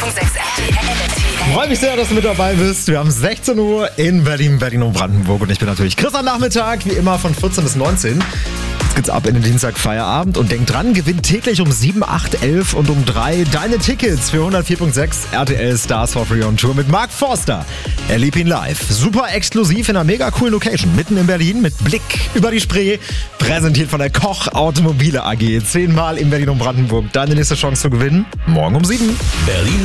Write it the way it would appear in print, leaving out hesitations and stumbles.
RTL. Freue mich sehr, dass du mit dabei bist. Wir haben 16 Uhr in Berlin und Brandenburg und ich bin natürlich Chris am Nachmittag, wie immer von 14 bis 19. Jetzt geht's ab in den Dienstag Feierabend und denk dran, gewinnt täglich um 7, 8, 11 und um 3 deine Tickets für 104.6 RTL Stars for Free on Tour mit Mark Forster. Erleb ihn live. Super exklusiv in einer mega coolen Location, mitten in Berlin mit Blick über die Spree, präsentiert von der Koch Automobile AG. 10-mal in Berlin und Brandenburg. Deine nächste Chance zu gewinnen, morgen um 7. Berlin